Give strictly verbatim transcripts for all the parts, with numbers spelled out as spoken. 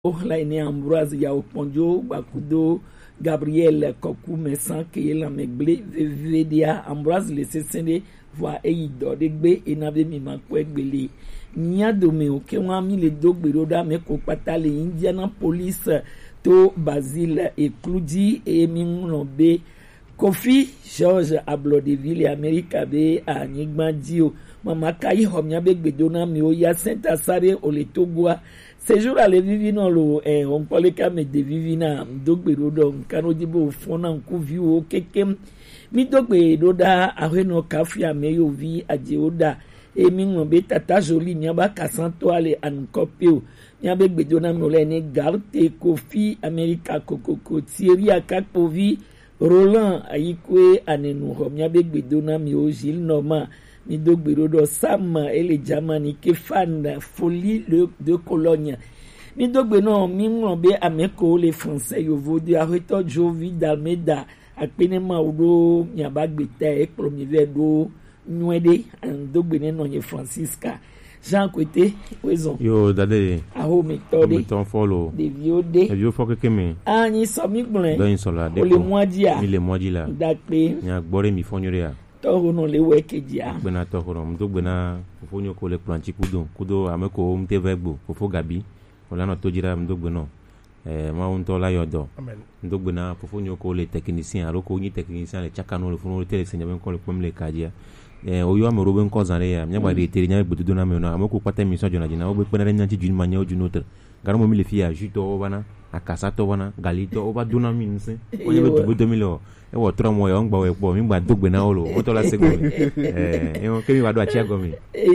Laine Ambroise Yaoponjo, Bakudo, Gabriel Koku Messan, Keyela Megle, Vedia, Ambroise laissé scéner, voir Eido, Degbe, et n'avait mis ma couegbele. Nia dome, ok, on a mis les deux béroda, mais qu'on patale, Indiana Police, To Basile, et Cloudi, et Mimonobe, Kofi, George Ablodeville, et Amérique Abe, à Nigma Dio, Mama Kai, Homyabe, Bedona, Mioya, Saint-Assare, Oletogoa, ces jours à les vivre dans le eh, on parle quand même de vivre na dogbe do kano dibo fona nku vi o kekem mi dogbe do da aheno kafia meyo vi ajeoda e mi ngombe tata joli mi aba kasanto ale ankopio mi abe gbedo na mi ole ni garte Kofi America kokoko Thierry Akapovi Roland ayikwe anenu ho mi abe gbedo na mi o Gilles Norma mi dogbe do Sam et les Jamani ke fan folie le de Cologne mi dogbe no mi ngombe ameko les français yo vodi arreto Jovi d'Almeida akpene ma udo mi abagbeta e premier verdo nwede and dogbe ne no ye Francisca Jean Côté oison yo dade aho metode mi ton follow de viode e yo foko keme ani so mi gblen do insola de ko le moadia mi le moadila dakpe nya gbore mi fonyorea toro no le wekedia gbena toro mdo gbena fonyo ko le planchi kudo kudo ameko mte vegbo fofo gabi ola no tojira mdo gbeno eh ma unto la yodo amen mdo gbena fonyo ko le technicien aroko ni technicien le chakano le fonyo tele senyamen ko le pomle kajia eh oyo amoro ben ko zanre ya nyagba de tere nya gbodo na me no ameko kwata mission jona jina o be penare nyanti jun manya o junotre garamo mi le fia juto bana akasa to bana galito o ba dona mi nse o ye be deux mille e wo tro mo yo ngba we po mi gba dogbe na olo o to la sego eh e o kemi wa do achia gomi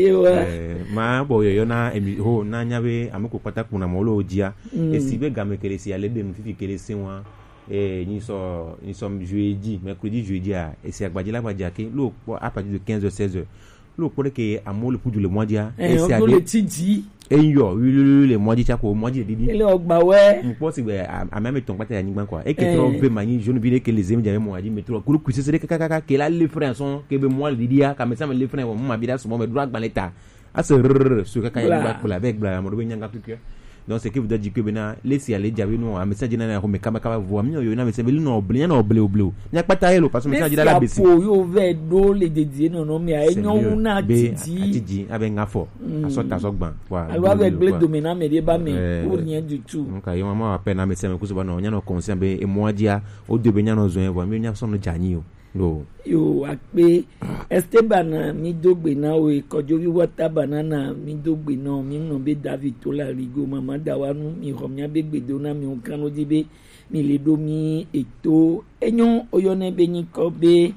eh ma bo yo na emi ho na nyabe ameko kwata kuna mo lo ojia e sibe game kere si ale be mi fifi kere si won eh ni so ni so jeudi mercredi jeudi a e si agbaje la gbaje ke lo à partir de quinze heures seize heures lo ko ke amole puju le modia e si ade eyo le modia cha ko modia didi ele ogba we npo si be a même ton pata ya nigban kwa e ke tro be mani je ne vile que les amis j'avais moi dit metro kulu kusi se de kaka ke la les frères sont que be moi didi ya ka me ça me les frères mo ma bida so mo me droit gbaleta a se sur kaka ya ngba ko la avec bla mo do nyanga tout que donc c'est que vous dit que bena laisser aller jabe no a message na ko me kama kama vo mi yo na me se be no blé no blé blé nya pata yelo parce que message la besi po yo ve do le dédié non non mi a enyo na titi atiji abe ngafo asota sogban wa alwa avec blé domina me de ba me pour rien du tout donc ayo mama a peine na me se me kuso ba no nya no conscient be e moadia o de be nya no zo en vo mi nya so no jani o no yo akpe Esteban mi dogbe na o kojo wi water banana mi dogbe na mi no be David to la rigo mama dawanu mi romya be gbedo na mi on kanu dibe mi le do mi eto enyon oyone be ni ko be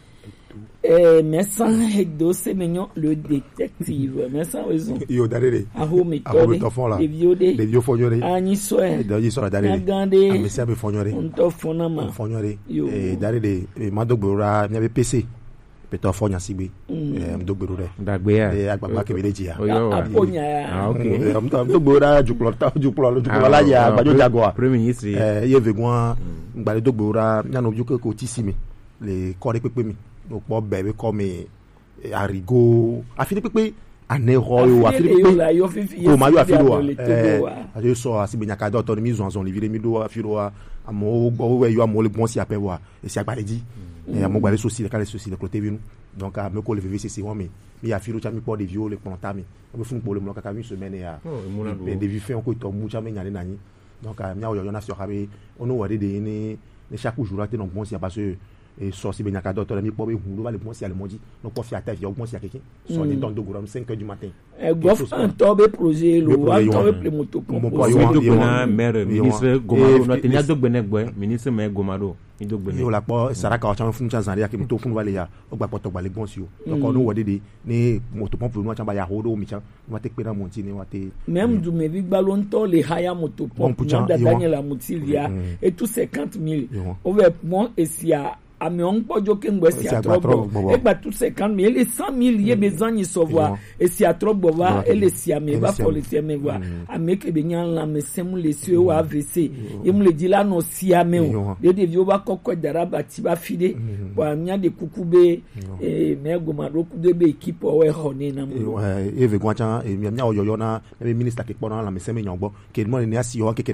eh Messan Hegdo Semenyon le détective Messan raison yo darere aho mi to de viode de vieux fognore ani soe de vieux soe darere agande a mesi abe fognore on to fona ma fognore eh darere madogbora mi abe P C peto fogna sigbe eh mdogboro re dagbe ya eh agbagba ke meji ya aponya ah okay mdogbora juklo ta juklo juklo la ya agbajo jago premier ministre eh ye vegun ngba dogbora nyano juko ko tisimi le kore pepe mi o po bebe comme arigo afini pepe anero yo afini pepe ko ma yo afiro eh ajo so asibe nyaka do to mi zo anzon livre mi do afiro amo go we yo amo le bon si ape wa e si agbaledi e amo gbale soci le kale soci le côté vinu donc a me ko le V V C C won mi mi afiro cha mi po de viol le planta mi o fun po le mo kaka mi semaine ya ben de vifin ko to mu cha me nyane nani donc a mi yo yo na so habe onu wade de ni ni chaque jour ate non bon si parce que et sorti ben nyaka docteur mi po be hu lo va le bon si ale moji no po fi ata fi o bon si akeke so ni don do goram cinq heures du matin e gof to be projet lo wa to be moto mo po yo yo na maire ministre Gomaro no tenia do gbene gbe ministre me Gomaro ni do gbene yo la po saraka o cha fun cha zanria ke mi to fun wale ya o gba poto gba le bon si o donc no wode de ni moto pompe no cha ba ya hodo mi cha no te pe na monti ni wa te même du me vi gbalon to le haya moto pompe no da Daniel Amutilia et tout cinquante mille over mon et si a ame on pojo ke ngbe si atrobo e gba tout cinquante mille et cent mille ye bezan ni savoir et si atrobo va et le si ame va pour le si ame va ame ke be nyan la me semu le si o A V C e mu le di la no si ame o de de vi ba kokko dara ba ti ba fide bo anya de kukube e me goma roku de be équipe o e hone na mu e ve gwa chan e mi anya oyoyo na e minister ke pona la me semu nyongbo ke mo ni asi yo ke